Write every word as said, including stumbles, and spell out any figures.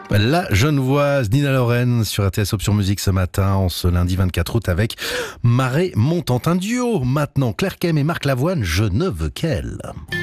La Genevoise, Nina Lorraine sur R T S Option Musique ce matin, en ce lundi vingt-quatre août avec Marée Montante. Un duo maintenant, Claire Kem et Marc Lavoine, Je ne veux qu'elle.